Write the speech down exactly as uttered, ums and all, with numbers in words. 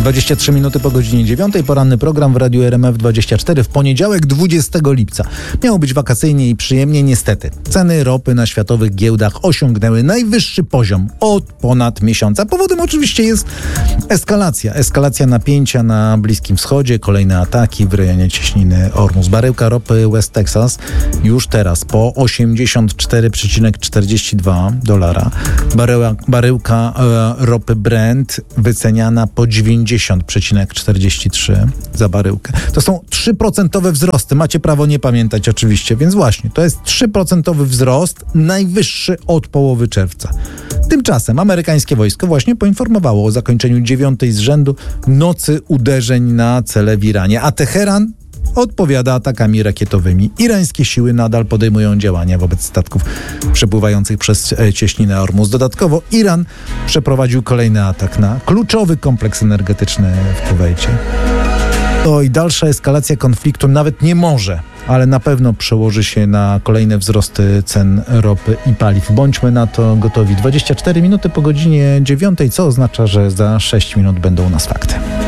dwadzieścia trzy minuty po godzinie dziewiątej. Poranny program w Radiu R M F dwadzieścia cztery w poniedziałek dwudziestego lipca. Miało być wakacyjnie i przyjemnie, niestety. Ceny ropy na światowych giełdach osiągnęły najwyższy poziom od ponad miesiąca. Powodem oczywiście jest eskalacja. Eskalacja napięcia na Bliskim Wschodzie, kolejne ataki w rejonie cieśniny Ormus. Baryłka ropy West Texas już teraz po osiemdziesiąt cztery przecinek czterdzieści dwa dolara. Baryła, baryłka e, ropy Brent wyceniana po dziewięćdziesiąt przecinek czterdzieści trzy za baryłkę. To są trzy procent wzrosty. Macie prawo nie pamiętać oczywiście, więc właśnie, to jest trzy procent wzrost, najwyższy od połowy czerwca. Tymczasem amerykańskie wojsko właśnie poinformowało o zakończeniu dziewiątej z rzędu nocy uderzeń na cele w Iranie, a Teheran odpowiada atakami rakietowymi. Irańskie siły nadal podejmują działania wobec statków przepływających przez cieśninę Ormus. Dodatkowo Iran przeprowadził kolejny atak na kluczowy kompleks energetyczny w Kuwejcie. O, i dalsza eskalacja konfliktu nawet nie może, ale na pewno przełoży się na kolejne wzrosty cen ropy i paliw. Bądźmy na to gotowi. dwadzieścia cztery minuty po godzinie dziewiątej, co oznacza, że za sześć minut będą u nas fakty.